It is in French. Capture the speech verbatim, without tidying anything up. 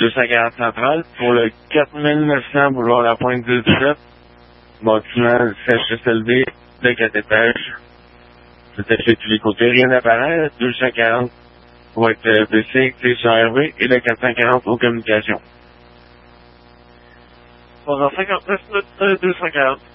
deux cent quarante centrale. Pour le quatre mille neuf cents boulevard La Pointe dix-sept, bâtiment C H S L D de quatre étages. C'est acheté de tous les côtés, rien d'apparent. deux cent quarante pour être P C, T sur R V et le quatre cent quarante aux communications. Bon, dans cinquante-neuf minutes, deux cent quarante.